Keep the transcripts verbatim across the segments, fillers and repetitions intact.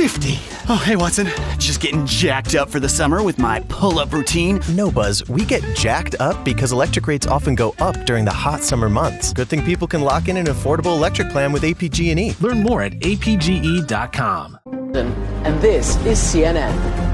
fifty. Oh, hey, Watson. Just getting jacked up for the summer with my pull-up routine. No, Buzz, we get jacked up because electric rates often go up during the hot summer months. Good thing people can lock in an affordable electric plan with A P G and E. Learn more at A P G E dot com. And this is C N N.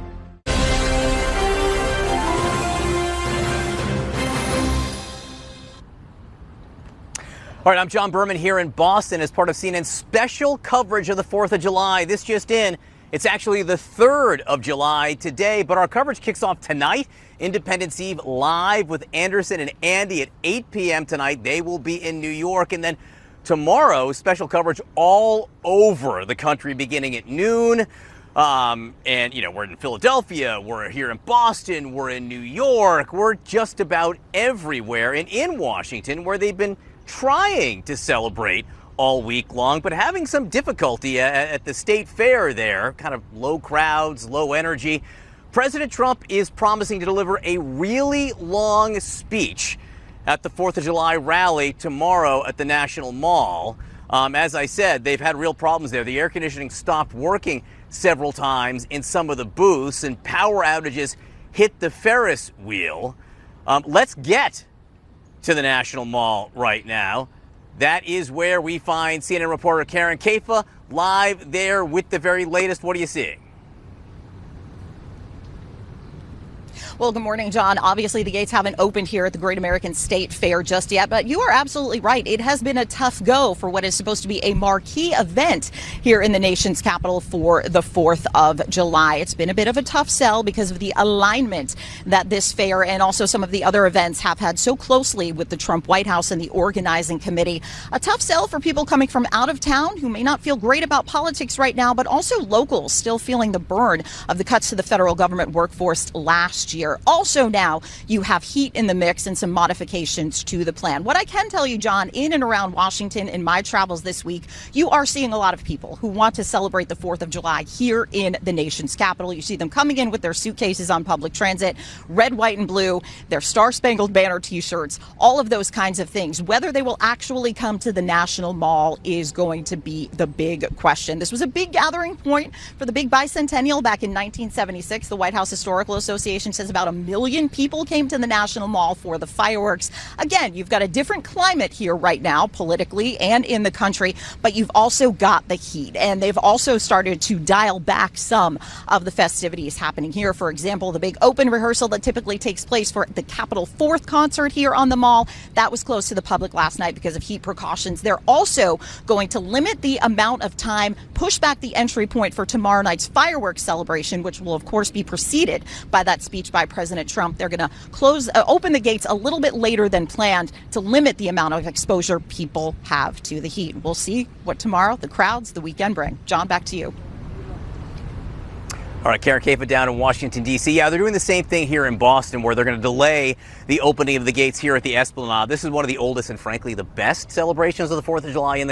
All right, I'm John Berman here in Boston as part of C N N's special coverage of the fourth of July. This just in, it's actually the third of July today, but our coverage kicks off tonight. Independence Eve live with Anderson and Andy at eight p.m. tonight. They will be in New York. And then tomorrow, special coverage all over the country beginning at noon. Um, and, you know, we're in Philadelphia, we're here in Boston, we're in New York, we're just about everywhere. And in Washington, where they've been trying to celebrate all week long, but having some difficulty at, at the state fair there, kind of low crowds, low energy. President Trump is promising to deliver a really long speech at the fourth of July rally tomorrow at the National Mall. Um, as I said, they've had real problems there. The air conditioning stopped working several times in some of the booths, and power outages hit the Ferris wheel. Um, let's get to the National Mall right now. That is where we find C N N reporter Karen Caifa live there with the very latest. What are you seeing? Well, good morning, John. Obviously, the gates haven't opened here at the Great American State Fair just yet, but you are absolutely right. It has been a tough go for what is supposed to be a marquee event here in the nation's capital for the fourth of July. It's been a bit of a tough sell because of the alignment that this fair and also some of the other events have had so closely with the Trump White House and the organizing committee. A tough sell for people coming from out of town who may not feel great about politics right now, but also locals still feeling the burn of the cuts to the federal government workforce last year. Also now you have heat in the mix and some modifications to the plan. What I can tell you, John, in and around Washington in my travels this week, you are seeing a lot of people who want to celebrate the fourth of July here in the nation's capital. You see them coming in with their suitcases on public transit, red, white, and blue, their Star-Spangled Banner T-shirts, all of those kinds of things. Whether they will actually come to the National Mall is going to be the big question. This was a big gathering point for the big bicentennial back in nineteen seventy-six. The White House Historical Association says about a million people came to the National Mall for the fireworks. Again, you've got a different climate here right now, politically and in the country, but you've also got the heat. And they've also started to dial back some of the festivities happening here. For example, the big open rehearsal that typically takes place for the Capitol fourth concert here on the Mall, that was closed to the public last night because of heat precautions. They're also going to limit the amount of time, push back the entry point for tomorrow night's fireworks celebration, which will, of course, be preceded by that speech by President Trump. They're going to close, uh, open the gates a little bit later than planned to limit the amount of exposure people have to the heat. We'll see what tomorrow, the crowds, the weekend bring. John, back to you. All right, Karen Caifa down in Washington, D C Yeah, they're doing the same thing here in Boston, where they're going to delay the opening of the gates here at the Esplanade. This is one of the oldest and, frankly, the best celebrations of the fourth of July in the